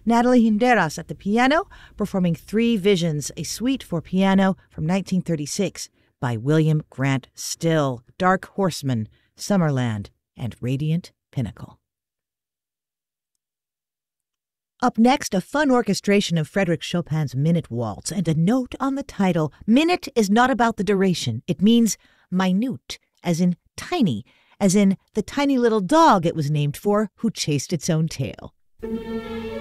Natalie Hinderas at the piano, performing Three Visions, a suite for piano from 1936 by William Grant Still, Dark Horseman, Summerland, and Radiant Pinnacle. Up next, a fun orchestration of Frédéric Chopin's Minute Waltz, and a note on the title. Minute is not about the duration. It means minute, as in tiny, as in the tiny little dog it was named for who chased its own tail.